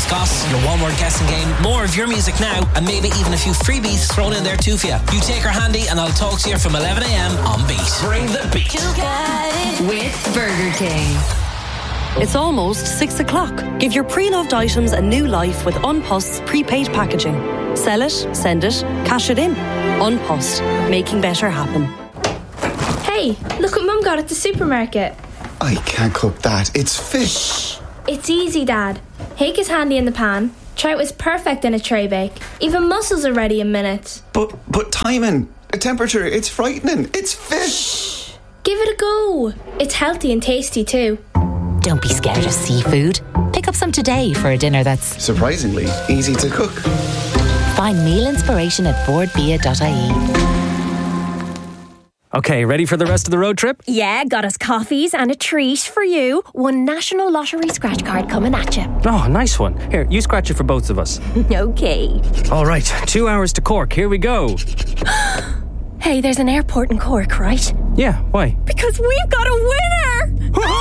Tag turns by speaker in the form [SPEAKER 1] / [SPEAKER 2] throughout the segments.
[SPEAKER 1] bonus costs, your one-word guessing game, more of your music now, and maybe even a few freebies thrown in there too for you. You take her handy and I'll talk to you from 11 a.m. on Beat. Bring the beat.
[SPEAKER 2] You got it with Burger King.
[SPEAKER 3] It's almost 6 o'clock. Give your pre-loved items a new life with Unpost's prepaid packaging. Sell it, send it, cash it in. Unpost, making better happen.
[SPEAKER 4] Hey, look what Mum got at the supermarket.
[SPEAKER 5] I can't cook that. It's fish.
[SPEAKER 4] It's easy, Dad. Hake is handy in the pan. Trout is perfect in a tray bake. Even mussels are ready in minutes.
[SPEAKER 5] But timing, temperature, it's frightening. It's fish.
[SPEAKER 4] Shh. Give it a go. It's healthy and tasty too.
[SPEAKER 6] Don't be scared of seafood. Pick up some today for a dinner that's
[SPEAKER 5] surprisingly easy to cook.
[SPEAKER 6] Find meal inspiration at boardbia.ie.
[SPEAKER 7] Okay, ready for the rest of the road trip?
[SPEAKER 8] Yeah, got us coffees and a treat for you. One National Lottery scratch card coming at you.
[SPEAKER 7] Oh, nice one. Here, you scratch it for both of us.
[SPEAKER 8] Okay.
[SPEAKER 7] All right, 2 hours to Cork. Here we go.
[SPEAKER 8] Hey, there's an airport in Cork, right?
[SPEAKER 7] Yeah, why?
[SPEAKER 8] Because we've got a winner!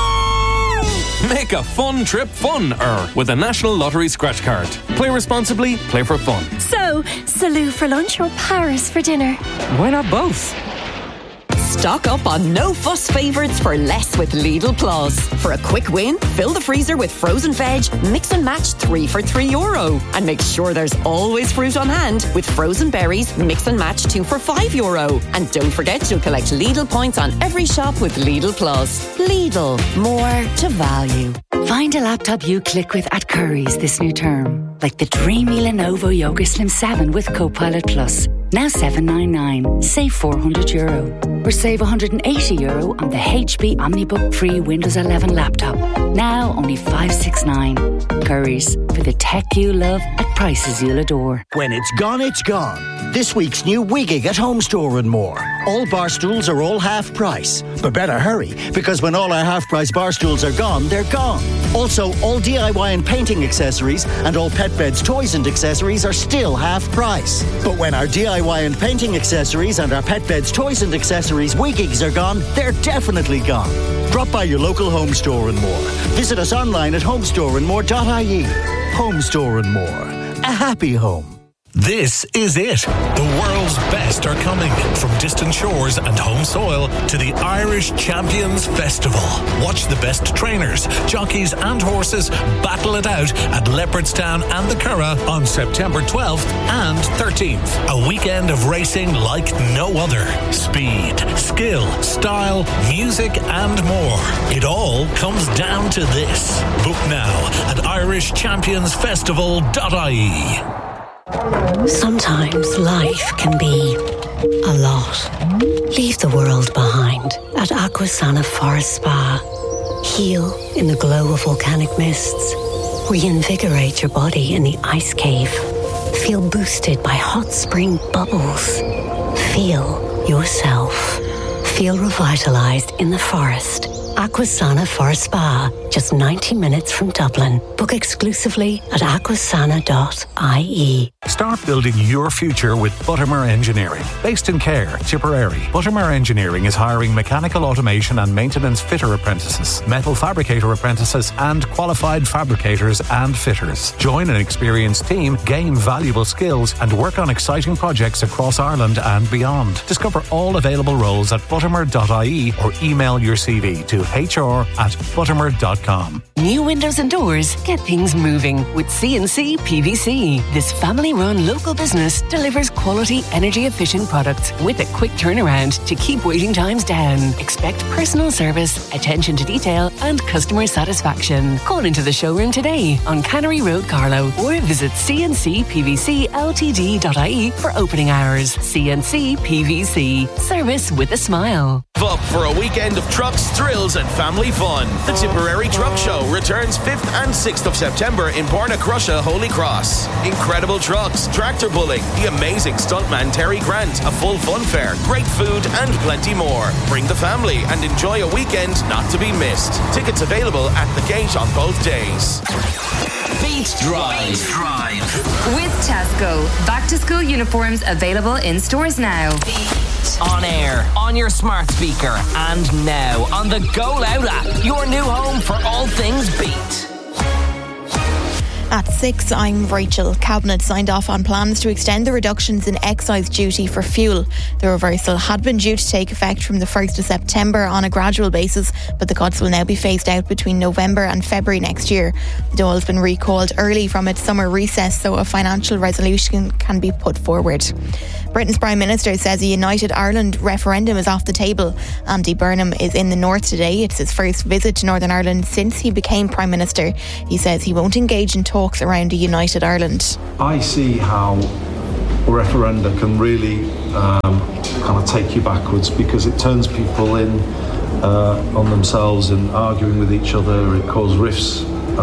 [SPEAKER 9] Make a fun trip fun-er with a National Lottery scratch card. Play responsibly, play for fun.
[SPEAKER 8] So, Salou for lunch or Paris for dinner?
[SPEAKER 7] Why not both?
[SPEAKER 10] Stock up on no-fuss favourites for less with Lidl Plus. For a quick win, fill the freezer with frozen veg, mix and match 3 for €3. And make sure there's always fruit on hand with frozen berries, mix and match 2 for €5. And don't forget you'll collect Lidl points on every shop with Lidl Plus. Lidl, more to value.
[SPEAKER 11] Find a laptop you click with at Currys this new term. Like the dreamy Lenovo Yoga Slim 7 with Copilot Plus. Now $799. Save €400. Or save €180 on the HP OmniBook Free Windows 11 laptop. Now only $569. Currys, for the tech you love at prices you'll adore.
[SPEAKER 12] When it's gone, it's gone. This week's new Wigging at Home Store and More. All bar stools are all half price. But better hurry, because when all our half price bar stools are gone, they're gone. Also, all DIY and painting accessories and all pet beds, toys and accessories are still half price. But when our DIY and painting accessories and our pet beds, toys and accessories Wiggigs are gone, they're definitely gone. Drop by your local Home Store and More. Visit us online at homestoreandmore.ie. Home Store and More. A happy home.
[SPEAKER 13] This is it. The world's best are coming from distant shores and home soil to the Irish Champions Festival. Watch the best trainers, jockeys and horses battle it out at Leopardstown and the Curragh on September 12th and 13th. A weekend of racing like no other. Speed, skill, style, music and more. It all comes down to this. Book now at irishchampionsfestival.ie.
[SPEAKER 14] Sometimes life can be a lot. Leave the world behind at Aquasana Forest Spa. Heal in the glow of volcanic mists. Reinvigorate your body in the ice cave. Feel boosted by hot spring bubbles. Feel yourself. Feel revitalized in the forest. Aquasana Forest Spa, just 90 minutes from Dublin. Book exclusively at aquasana.ie.
[SPEAKER 13] Start building your future with Buttermere Engineering. Based in Cahir, Tipperary, Buttermere Engineering is hiring mechanical automation and maintenance fitter apprentices, metal fabricator apprentices, and qualified fabricators and fitters. Join an experienced team, gain valuable skills, and work on exciting projects across Ireland and beyond. Discover all available roles at buttermere.ie or email your CV to hr@buttermere.com.
[SPEAKER 10] New windows and doors get things moving with C&C PVC. This family-run local business delivers quality, energy-efficient products with a quick turnaround to keep waiting times down. Expect personal service, attention to detail, and customer satisfaction. Call into the showroom today on Cannery Road, Carlow, or visit cncpvcltd.ie for opening hours. C&C PVC. Service with a smile.
[SPEAKER 15] Up for a weekend of trucks, thrills and family fun. The Tipperary Truck Show returns 5th and 6th of September in Pornacrusha, Holy Cross. Incredible trucks, tractor pulling, the amazing stuntman Terry Grant, a full fun fair, great food and plenty more. Bring the family and enjoy a weekend not to be missed. Tickets available at the gate on both days.
[SPEAKER 1] Beat Drive.
[SPEAKER 2] With Tesco. Back to school uniforms available in stores now.
[SPEAKER 1] On air, on your smart speaker, and now on the Go Loud app, your new home for all things Beat.
[SPEAKER 16] At 6, I'm Rachel. Cabinet signed off on plans to extend the reductions in excise duty for fuel. The reversal had been due to take effect from the 1st of September on a gradual basis, but the cuts will now be phased out between November and February next year. The Dáil has been recalled early from its summer recess, so a financial resolution can be put forward. Britain's Prime Minister says a United Ireland referendum is off the table. Andy Burnham is in the north today. It's his first visit to Northern Ireland since he became Prime Minister. He says he won't engage in talks around a united Ireland.
[SPEAKER 17] I see how referenda can really kind of take you backwards, because it turns people in on themselves and arguing with each other. It causes rifts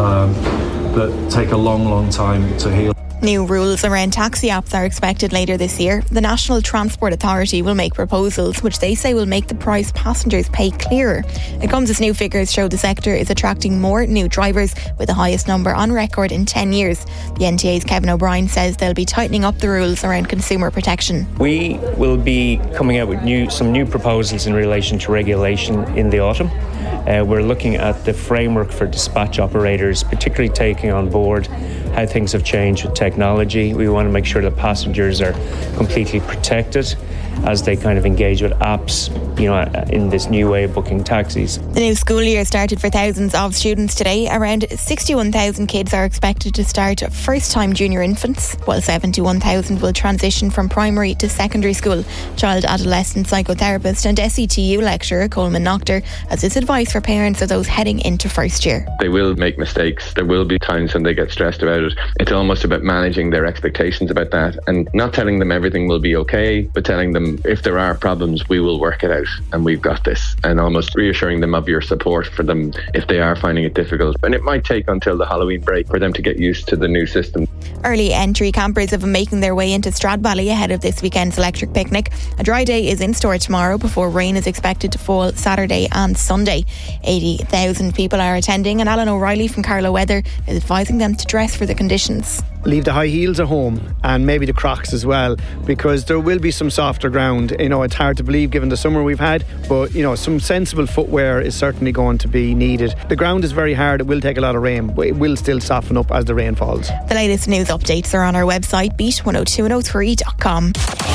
[SPEAKER 17] that take a long time to heal.
[SPEAKER 16] New rules around taxi apps are expected later this year. The National Transport Authority will make proposals which they say will make the price passengers pay clearer. It comes as new figures show the sector is attracting more new drivers, with the highest number on record in 10 years. The NTA's Kevin O'Brien says they'll be tightening up the rules around consumer protection.
[SPEAKER 18] We will be coming out with some new proposals in relation to regulation in the autumn. We're looking at the framework for dispatch operators, particularly taking on board how things have changed with technology. We want to make sure that passengers are completely protected as they kind of engage with apps, in this new way of booking taxis.
[SPEAKER 16] The new school year started for thousands of students today. Around 61,000 kids are expected to start first-time junior infants, while 71,000 will transition from primary to secondary school. Child adolescent psychotherapist and SETU lecturer Coleman Noctor has this advice for parents of those heading into first year.
[SPEAKER 19] They will make mistakes. There will be times when they get stressed about it. It's almost about managing their expectations about that and not telling them everything will be okay, but telling them if there are problems, we will work it out and we've got this, and almost reassuring them of your support for them if they are finding it difficult. And it might take until the Halloween break for them to get used to the new system.
[SPEAKER 16] Early entry campers have been making their way into Stradbally ahead of this weekend's electric picnic. A dry day is in store tomorrow before rain is expected to fall Saturday and Sunday. 80,000 people are attending, and Alan O'Reilly from Carlow Weather is advising them to dress for the conditions.
[SPEAKER 20] Leave the high heels at home and maybe the Crocs as well, because there will be some softer ground. It's hard to believe given the summer we've had, but some sensible footwear is certainly going to be needed. The ground is very hard. It will take a lot of rain, but it will still soften up as the rain falls.
[SPEAKER 16] The latest news updates are on our website, beat102103.com.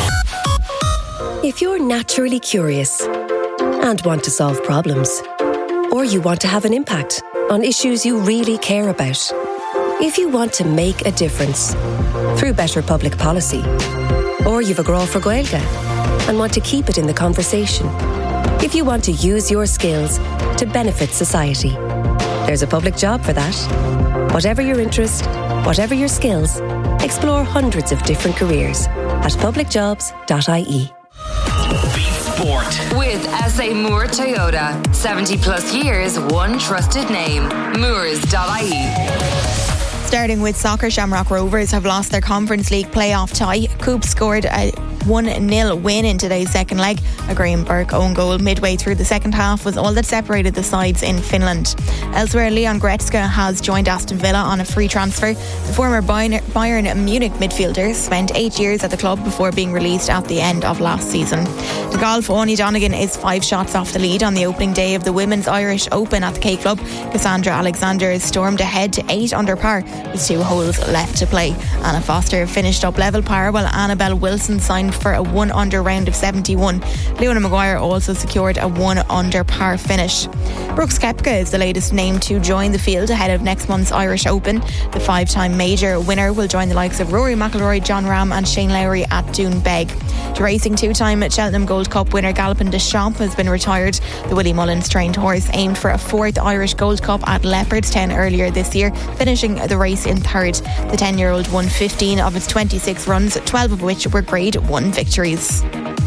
[SPEAKER 3] If you're naturally curious and want to solve problems, or you want to have an impact on issues you really care about, if you want to make a difference through better public policy, or you've a grow for Gaeilge and want to keep it in the conversation, if you want to use your skills to benefit society, there's a public job for that. Whatever your interest, whatever your skills, explore hundreds of different careers at publicjobs.ie.
[SPEAKER 2] Sport with SA Moore Toyota. 70 plus years, one trusted name. Moores.ie.
[SPEAKER 16] Starting with soccer, Shamrock Rovers have lost their Conference League playoff tie. Coop scored a 1-0 win in today's second leg. A Graham Burke own goal midway through the second half was all that separated the sides in Finland. Elsewhere, Leon Goretzka has joined Aston Villa on a free transfer. The former Bayern Munich midfielder spent 8 years at the club before being released at the end of last season. The golf, Onie Donegan is 5 shots off the lead on the opening day of the Women's Irish Open at the K Club. Cassandra Alexander has stormed ahead to 8 under par with 2 holes left to play. Anna Foster finished up level par, while Annabelle Wilson signed for a 1 under round of 71. Leona Maguire also secured a 1 under par finish. Brooks Koepka is the latest name to join the field ahead of next month's Irish Open. The 5-time major winner will join the likes of Rory McIlroy, John Rahm and Shane Lowry at Doonbeg. To racing, 2-time Cheltenham Gold Cup winner Galopin Deschamps has been retired. The Willie Mullins trained horse aimed for a 4th Irish Gold Cup at Leopardstown earlier this year, finishing the race in 3rd. The 10-year-old won 15 of its 26 runs, 12 of which were Grade 1 victories.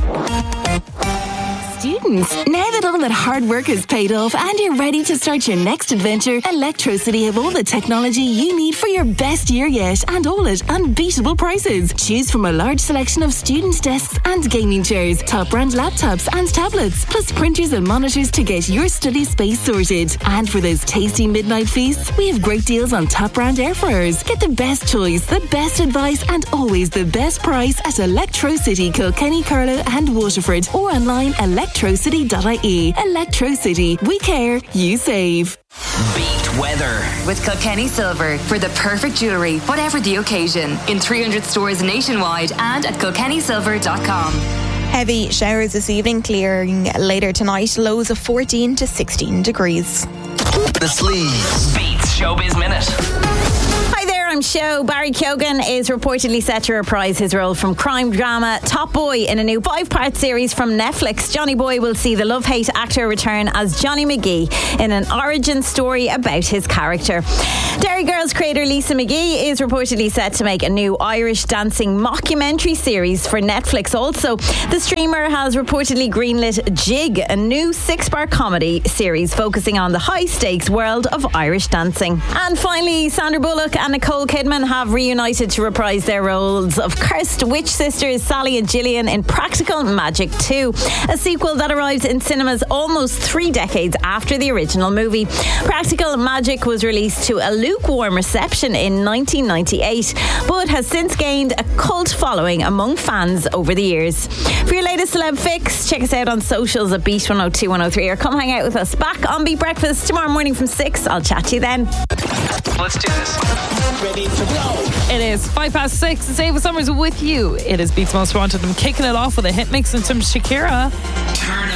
[SPEAKER 21] Students, now that all that hard work has paid off and you're ready to start your next adventure, Electrocity have all the technology you need for your best year yet, and all at unbeatable prices. Choose from a large selection of students' desks and gaming chairs, top brand laptops and tablets, plus printers and monitors to get your study space sorted. And for those tasty midnight feasts, we have great deals on top brand air fryers. Get the best choice, the best advice and always the best price at Electrocity, Kilkenny, Carlow and Waterford, or online electrocity.ie. electrocity.ie. Electrocity. We care, you save.
[SPEAKER 1] Beat weather.
[SPEAKER 2] With Kilkenny Silver for the perfect jewellery, whatever the occasion. In 300 stores nationwide and at kilkennysilver.com.
[SPEAKER 16] Heavy showers this evening, clearing later tonight. Lows of 14 to 16 degrees.
[SPEAKER 1] The Sleeves. Beats Showbiz Minute.
[SPEAKER 4] Hi there, I'm Sho. Barry Keoghan is reportedly set to reprise his role from crime drama Top Boy in a new 5-part series from Netflix. Johnny Boy will see the love-hate actor return as Johnny McGee in an origin story about his character. Derry Girls creator Lisa McGee is reportedly set to make a new Irish dancing mockumentary series for Netflix. Also, the streamer has reportedly greenlit Jig, a new 6-part comedy series focusing on the high-stakes world of Irish dancing. And finally, Sandra Bullock and Nicole Kidman have reunited to reprise their roles of cursed witch sisters Sally and Gillian in Practical Magic 2, a sequel that arrives in cinemas almost 3 decades after the original movie. Practical Magic was released to a lukewarm reception in 1998, but has since gained a cult following among fans over the years. For your latest celeb fix, check us out on socials at Beat 102 103 or come hang out with us back on Beat Breakfast tomorrow morning from 6. I'll chat to you then.
[SPEAKER 1] Let's do this. Ready to blow.
[SPEAKER 22] It is 6:05. It's Ava Summers with you. It is Beats Most Wanted. I'm kicking it off with a hit mix and some Shakira.
[SPEAKER 1] Turn